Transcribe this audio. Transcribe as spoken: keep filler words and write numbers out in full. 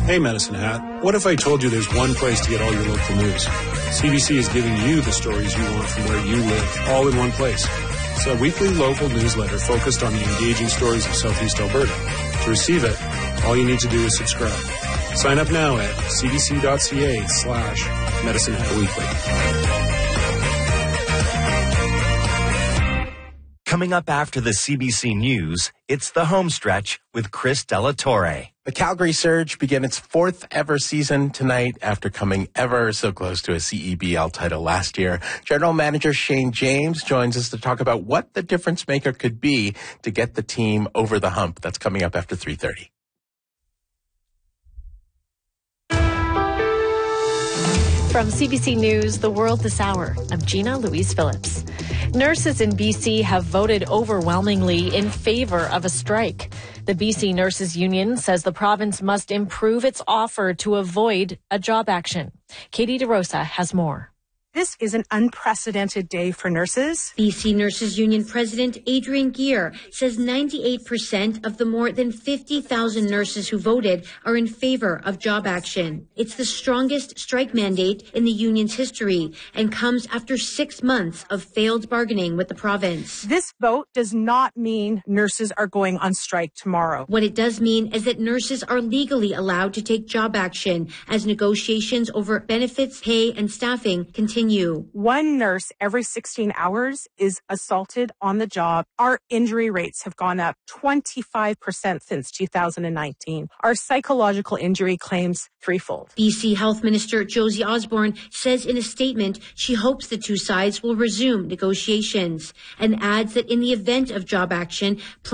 Hey, Medicine Hat, what if I told you there's one place to get all your local news? C B C is giving you the stories you want from where you live, all in one place. It's a weekly local newsletter focused on the engaging stories of Southeast Alberta. To receive it, all you need to do is subscribe. Sign up now at cbc.ca slash Medicine Hat Weekly. Coming up after the C B C News, it's the home stretch with Chris Delatorre. The Calgary Surge began its fourth ever season tonight after coming ever so close to a C E B L title last year. General Manager Shane James joins us to talk about what the difference maker could be to get the team over the hump. That's coming up after three thirty. From C B C News, The World This Hour, I'm Gina Louise Phillips. Nurses in B C have voted overwhelmingly in favor of a strike. The B C Nurses Union says the province must improve its offer to avoid a job action. Katie DeRosa has more. This is an unprecedented day for nurses. B C Nurses Union President Adrian Gear says ninety-eight percent of the more than fifty thousand nurses who voted are in favor of job action. It's the strongest strike mandate in the union's history and comes after six months of failed bargaining with the province. This vote does not mean nurses are going on strike tomorrow. What it does mean is that nurses are legally allowed to take job action as negotiations over benefits, pay, and staffing continue. One nurse every sixteen hours is assaulted on the job. Our injury rates have gone up twenty-five percent since two thousand nineteen. Our psychological injury claims threefold. B C Health Minister Josie Osborne says in a statement she hopes the two sides will resume negotiations and adds that in the event of job action,